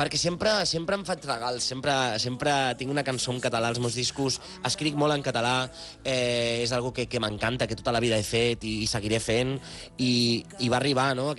Perquè sempre em faig regals, sempre tinc una cançó en català als meus discos, escric molt en català, és algo que m'encanta, que tota la vida he fet i seguiré fent, i va arribar, no?,